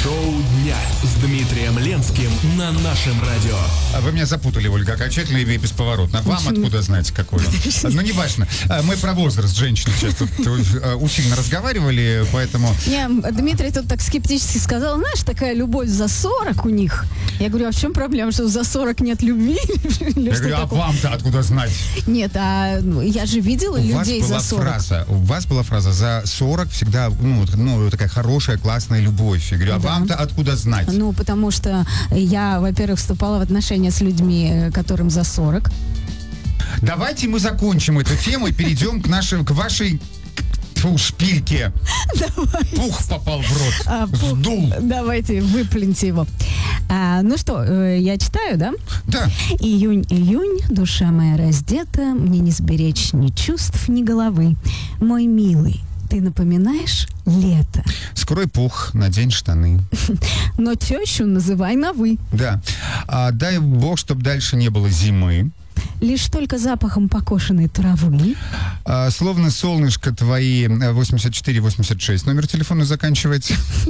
Шоу дня с Дмитрием Ленским на нашем радио. Вы меня запутали, Ольга, окончательно и бесповоротно. Вам откуда знаете, какой он? Ну, не важно. Мы про возраст женщин сейчас тут усиленно разговаривали, поэтому... Не, Дмитрий тут так скептически сказал, знаешь, такая любовь за 40 у них. Я говорю, а в чем проблема, что за 40 нет любви? Я говорю, а вам-то откуда знать? Нет, а я же видела людей за 40. У вас была фраза, за 40 всегда, ну, такая хорошая, классная любовь. Я говорю, а вам-то откуда знать? Ну, потому что я, во-первых, вступала в отношения с людьми, которым за 40. Давайте мы закончим эту тему и перейдем к вашей шпильке. Давай. Пух попал в рот. Сдул. Давайте, выплюньте его. Ну что, я читаю, да? Да. Июнь, душа моя раздета, мне не сберечь ни чувств, ни головы. Мой милый, ты напоминаешь лето. Скрой пух, надень штаны. Но тещу называй на «вы». Да. Дай бог, чтобы дальше не было зимы. Лишь только запахом покошенной травы. Словно солнышко твои 84-86. Номер телефона заканчивается.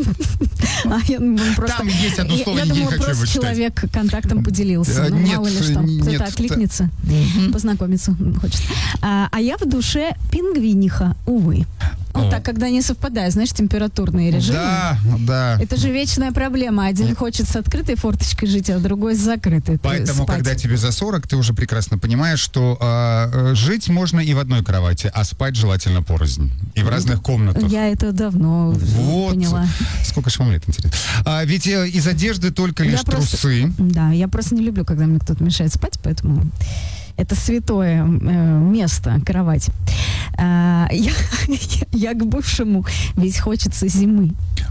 Там есть одно слово, я не думала, хочу его просто читать. человек контактом поделился. Ну, нет, мало ли что. нет. Кто-то откликнется, познакомиться хочет. А я в душе пингвиниха, увы. Вот так, когда не совпадает, знаешь, температурные режимы. Да. Это же вечная проблема. Один хочет с открытой форточкой жить, а другой с закрытой. Поэтому, спать. когда тебе за 40, ты уже прекрасно понимаешь, что жить можно и в одной кровати, а спать желательно порознь. И в разных комнатах. Я это давно поняла. Сколько ж вам лет, интересно? Ведь из одежды только лишь трусы. Да, я просто не люблю, когда мне кто-то мешает спать, поэтому... Это святое место, кровать. Я к бывшему, ведь хочется зимы.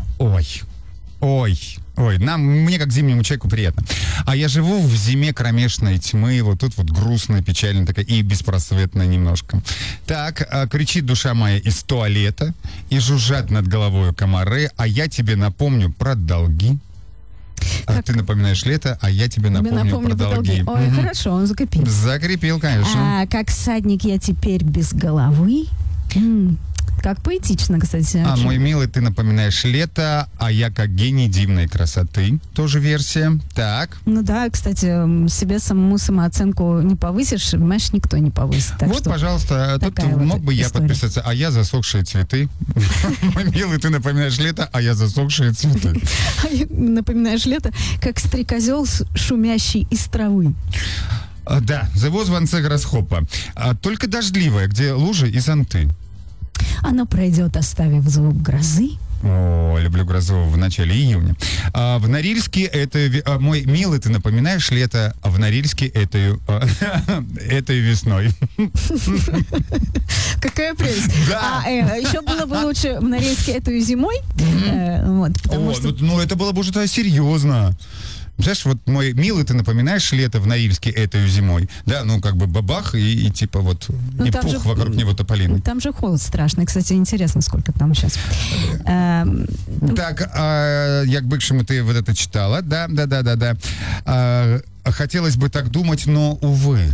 Ой, мне как зимнему человеку приятно. А я живу в зиме кромешной тьмы, вот тут вот грустная, печальная такая и беспросветная немножко. Так, кричит душа моя из туалета, и жужжат над головой комары, а я тебе напомню про долги. Ты напоминаешь лето, а я тебе напомню про долги. Ой, хорошо, он закрепил. Закрепил, конечно. Как всадник я теперь без головы. Как поэтично, кстати. Мой милый, ты напоминаешь лето, а я как гений дивной красоты. Тоже версия. Так. Ну да, кстати, себе самому самооценку не повысишь, понимаешь, никто не повысит. Вот, пожалуйста, тут мог бы я подписаться, а я засохшие цветы. Мой милый, ты напоминаешь лето, а я засохшие цветы. Напоминаешь лето, как стрекозел, шумящий из травы. Да, The Возванце Гроссхопа. Только дождливая, где лужи и зонты. Оно пройдет, оставив звук грозы. О, люблю грозу в начале июня. В Норильске это... Мой милый, ты напоминаешь лето, а в Норильске этой весной. Какая прелесть. Да. Еще было бы лучше в Норильске этой зимой. Ну, это было бы уже тогда серьезно. Знаешь, вот мой милый, ты напоминаешь лето в Норильске этой зимой, да, ну как бы бабах и типа вот и пух вокруг него тополиный. Там же холод страшный, кстати, интересно, сколько там сейчас. Так, я к бывшему ты вот это читала, да. Хотелось бы так думать, но увы.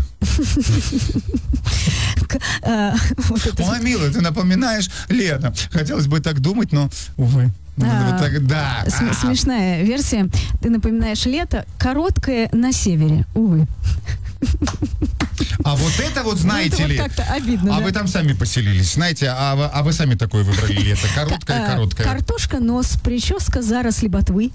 Мой милый, ты напоминаешь лето. Хотелось бы так думать, но увы. Да. Смешная версия. Ты напоминаешь лето, короткое на севере, увы. А вот это вот, знаете ли, как-то обидно, вы там сами поселились, знаете, а вы сами такое выбрали лето, короткое. Картошка, нос, прическа, заросли ботвы.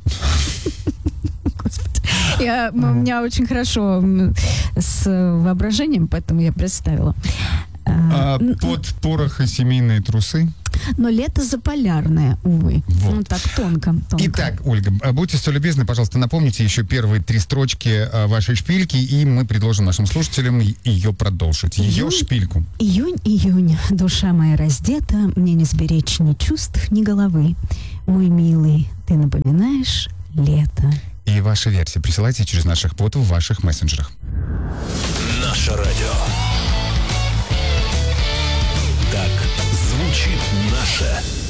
У меня очень хорошо с воображением, поэтому я представила. Под порох и семейные трусы. Но лето заполярное, увы. Вот. Ну, так тонко. Итак, Ольга, будьте столь любезны, пожалуйста, напомните еще первые 3 строчки вашей шпильки, и мы предложим нашим слушателям ее продолжить. Ее шпильку. Июнь, душа моя раздета, мне не сберечь ни чувств, ни головы. Мой милый, ты напоминаешь лето. И ваши версии присылайте через наших ботов в ваших мессенджерах. Наше радио. Так звучит наше